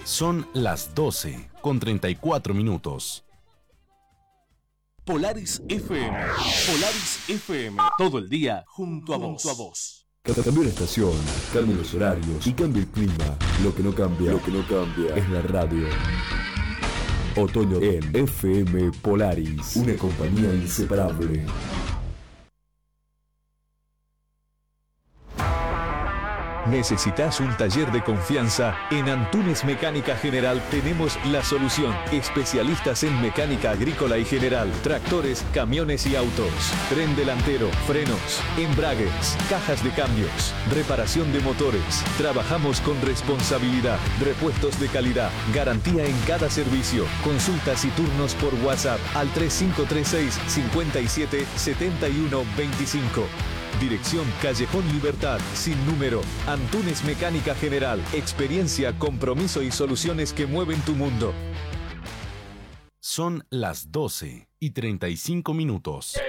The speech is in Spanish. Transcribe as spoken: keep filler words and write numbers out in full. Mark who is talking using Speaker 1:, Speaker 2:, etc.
Speaker 1: Son las doce con treinta y cuatro minutos.
Speaker 2: Polaris F M. Polaris F M. Todo el día junto a vos. Junto a vos.
Speaker 3: Cambia la estación, cambia los horarios y cambia el clima. Lo que no cambia, lo que no cambia es la radio. Otoño en F M Polaris, una compañía inseparable.
Speaker 4: ¿Necesitas un taller de confianza? En Antunes Mecánica General tenemos la solución. Especialistas en mecánica agrícola y general, tractores, camiones y autos, tren delantero, frenos, embragues, cajas de cambios, reparación de motores. Trabajamos con responsabilidad, repuestos de calidad, garantía en cada servicio. Consultas y turnos por WhatsApp al tres cinco tres seis, cinco siete, siete uno dos cinco. Dirección Callejón Libertad, sin número. Antunes Mecánica General. Experiencia, compromiso y soluciones que mueven tu mundo.
Speaker 1: Son las doce y treinta y cinco minutos.